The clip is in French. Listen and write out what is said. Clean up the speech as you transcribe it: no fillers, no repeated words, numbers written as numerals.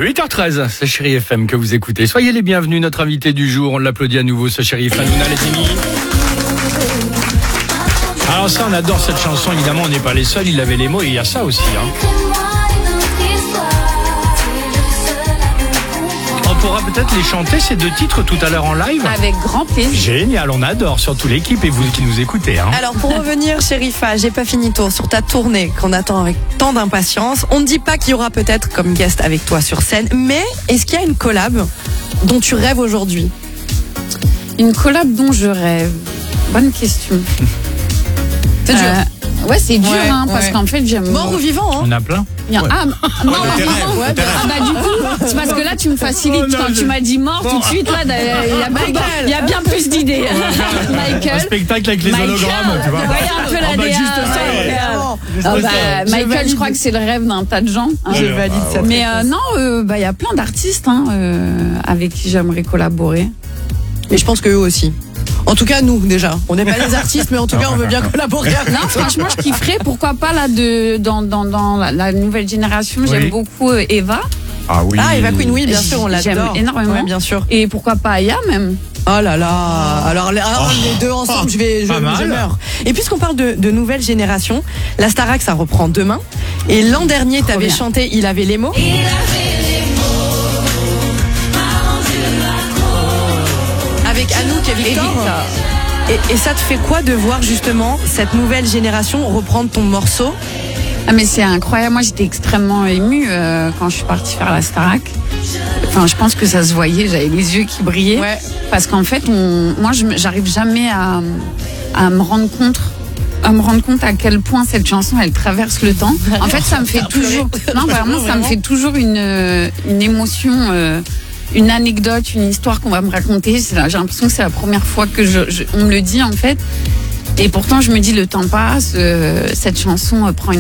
8h13, c'est Chérie FM que vous écoutez. Soyez les bienvenus, notre invité du jour. On l'applaudit à nouveau, ce Chérie Fanouna, les amis. Alors ça, on adore cette chanson, évidemment, on n'est pas les seuls, il avait les mots et il y a ça aussi. On pourra peut-être les chanter, ces deux titres, tout à l'heure en live. Avec grand plaisir. Génial, on adore, surtout l'équipe et vous qui nous écoutez. Alors pour revenir, Chérifa, j'ai pas fini tour sur ta tournée qu'on attend avec tant d'impatience. On ne dit pas qu'il y aura peut-être comme guest avec toi sur scène, mais est-ce qu'il y a une collab dont tu rêves aujourd'hui? Une collab dont je rêve. Bonne question. C'est dur. Ouais, c'est dur, Ouais, parce ouais. qu'en fait, j'aime. Mort ou vivant, hein? On a plein. Ah, non, tes vivant. rêves, Ouais, tes rêves. bah du coup, c'est parce que là, tu me facilites. Oh, non, Quand tu m'as dit mort, tout de suite, là, il y a bien plus d'idées. Un Michael. spectacle avec les Michael, hologrammes, tu vois. voyez un peu la Ah, bah, DA. juste ça, ouais. Michael, je crois que c'est le rêve d'un tas de gens. Je valide ça. Mais non, il y a plein d'artistes avec qui j'aimerais collaborer. Mais je pense qu'eux aussi. En tout cas, nous, déjà. On n'est pas les artistes, mais en tout cas, on veut bien collaborer avec Non, franchement, je kifferais. Pourquoi pas là dans la nouvelle génération. Oui. J'aime beaucoup Eva. Ah oui. Ah, Eva Queen, oui, bien sûr, on l'adore. J'aime énormément. Ouais, bien sûr. Et pourquoi pas Aya même. Oh là là. Alors, les deux ensemble, je pas mal. meurs. Et puisqu'on parle de nouvelle génération, la Starac, ça reprend demain. Et l'an dernier, tu avais bien. chanté Il avait les mots. Avec Anouk et Victor. Et ça te fait quoi de voir justement cette nouvelle génération reprendre ton morceau? Ah mais c'est incroyable. Moi j'étais extrêmement émue quand je suis partie faire la Starac. Enfin, je pense que ça se voyait. J'avais les yeux qui brillaient. Ouais. Parce qu'en fait, moi j'arrive jamais à me rendre compte. À quel point cette chanson elle traverse le temps. En fait, ça me fait toujours. Non, vraiment, ça me fait toujours une émotion. Une anecdote, une histoire qu'on va me raconter. J'ai l'impression que c'est la première fois que on me le dit en fait. Et pourtant, je me dis le temps passe. Cette chanson prend une